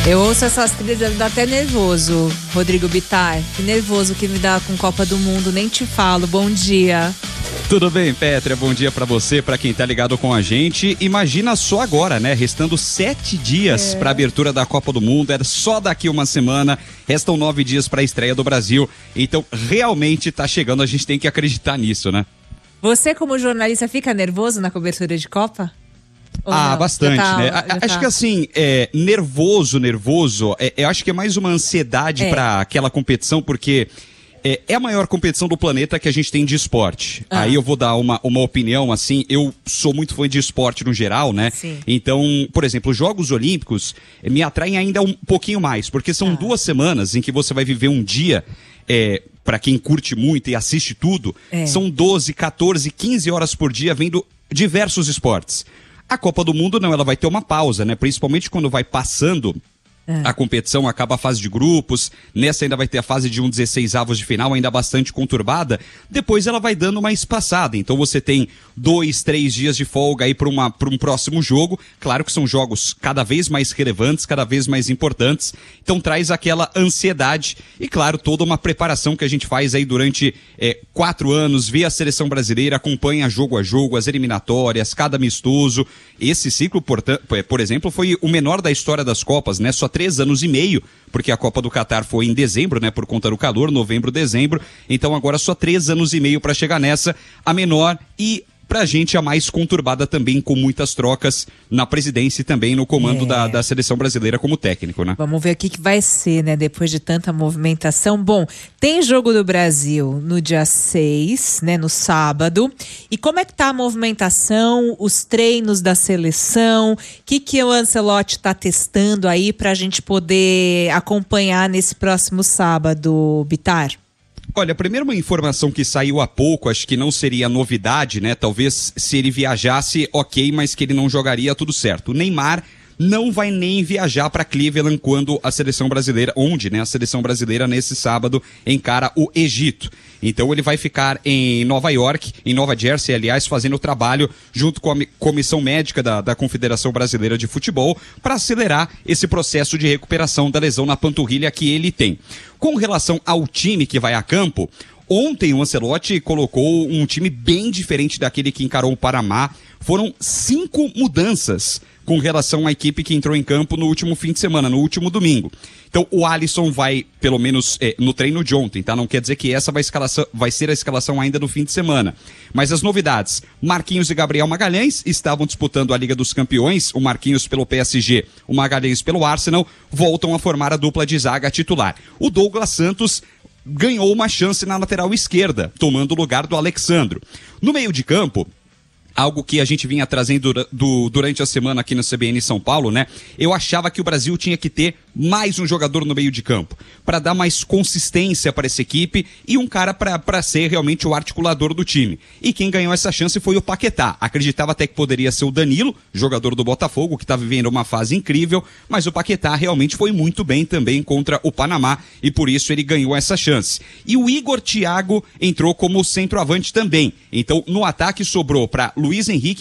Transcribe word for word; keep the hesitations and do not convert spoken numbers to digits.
Eu ouço essas trilhas, dá até nervoso, Rodrigo Bittar. Que nervoso que me dá com Copa do Mundo, nem te falo. Bom dia. Tudo bem, Pétria? Bom dia pra você, pra quem tá ligado com a gente. Imagina só agora, né? Restando sete dias é. pra abertura da Copa do Mundo. Era só daqui uma semana. Restam nove dias pra estreia do Brasil. Então, realmente tá chegando. A gente tem que acreditar nisso, né? Você, como jornalista, fica nervoso na cobertura de Copa? Ou ah, não? bastante, tá, né? Acho tá. que assim, é, nervoso, nervoso, é, eu acho que é mais uma ansiedade é. pra aquela competição, porque... É, é a maior competição do planeta que a gente tem de esporte. Ah. Aí eu vou dar uma, uma opinião, assim, eu sou muito fã de esporte no geral, né? Sim. Então, por exemplo, os Jogos Olímpicos me atraem ainda um pouquinho mais, porque são ah. duas semanas em que você vai viver um dia, é, para quem curte muito e assiste tudo, é. são doze, quatorze, quinze horas por dia vendo diversos esportes. A Copa do Mundo não, ela vai ter uma pausa, né? Principalmente quando vai passando... A competição, acaba a fase de grupos, nessa ainda vai ter a fase de um dezesseis avos de final, ainda bastante conturbada, depois ela vai dando uma espaçada, então você tem dois, três dias de folga aí para um próximo jogo, claro que são jogos cada vez mais relevantes, cada vez mais importantes, então traz aquela ansiedade e claro, toda uma preparação que a gente faz aí durante é, quatro anos, vê a seleção brasileira, acompanha jogo a jogo, as eliminatórias, cada amistoso, esse ciclo, por, por exemplo, foi o menor da história das Copas, né, só três anos e meio, porque a Copa do Catar foi em dezembro, né, por conta do calor, novembro, dezembro, então agora só três anos e meio para chegar nessa, a menor e pra gente a mais conturbada também, com muitas trocas na presidência e também no comando é. da, da seleção brasileira como técnico, né? Vamos ver o que, que vai ser, né, depois de tanta movimentação. Bom, tem jogo do Brasil no dia seis, né, no sábado, e como é que tá a movimentação, os treinos da seleção, o que que o Ancelotti tá testando aí pra gente poder acompanhar nesse próximo sábado, Bittar? Olha, primeiro uma informação que saiu há pouco, acho que não seria novidade, né? Talvez se ele viajasse, ok, mas que ele não jogaria, tudo certo. O Neymar não vai nem viajar para Cleveland quando a seleção brasileira, onde, né? A seleção brasileira nesse sábado encara o Egito. Então ele vai ficar em Nova York, em Nova Jersey, aliás, fazendo o trabalho junto com a comissão médica da, da Confederação Brasileira de Futebol para acelerar esse processo de recuperação da lesão na panturrilha que ele tem. Com relação ao time que vai a campo, ontem o Ancelotti colocou um time bem diferente daquele que encarou o Panamá. Foram cinco mudanças com relação à equipe que entrou em campo no último fim de semana, no último domingo. Então o Alisson vai, pelo menos é, no treino de ontem, tá? Não quer dizer que essa vai, escalação, vai ser a escalação ainda no fim de semana. Mas as novidades, Marquinhos e Gabriel Magalhães estavam disputando a Liga dos Campeões, o Marquinhos pelo P S G, o Magalhães pelo Arsenal, voltam a formar a dupla de zaga titular. O Douglas Santos ganhou uma chance na lateral esquerda, tomando o lugar do Alexandro. No meio de campo, algo que a gente vinha trazendo do, durante a semana aqui no C B N São Paulo, né? Eu achava que o Brasil tinha que ter mais um jogador no meio de campo, para dar mais consistência para essa equipe e um cara para ser realmente o articulador do time. E quem ganhou essa chance foi o Paquetá. Acreditava até que poderia ser o Danilo, jogador do Botafogo, que está vivendo uma fase incrível, mas o Paquetá realmente foi muito bem também contra o Panamá e por isso ele ganhou essa chance. E o Igor Thiago entrou como centroavante também. Então, no ataque sobrou para Luiz Henrique